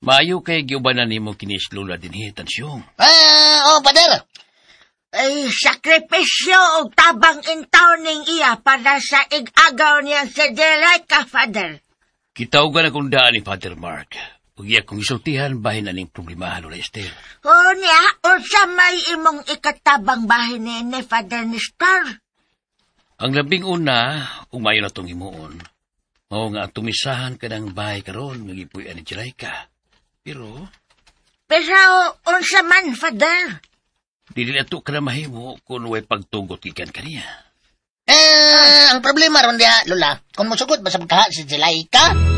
Maayo kay giubanan nimo kinis lula dinhi, Tansyong. Pader. Ay, sakripisyo o tabang intaw ning iya para sa ig-agaw niya sa Jelaica, Father. Kitawgan akong daan ni Father Mark. Ug iya kong isultihan bahin na ning problemahan, Lola Esther. O niya, o sa may imong ikatabang bahin ni Father Nestor. Ang labing una, umayo na tong himuon. Mao nga tumisahan ka ng bahay karon nga gipuy-an ni Jelaica. Pero unsa man, Father? dili ato ka na mahimo kung way pagtugot gikan kaniya. Ang problema ron diha, Lola, kung musugot ba sa pagkaha si Jelaica,